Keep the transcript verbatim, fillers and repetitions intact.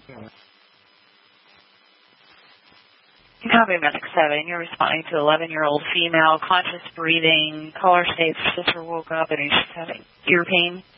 Copy medic seven. You're responding to eleven-year-old female, conscious breathing, caller states sister woke up and she's having ear pain.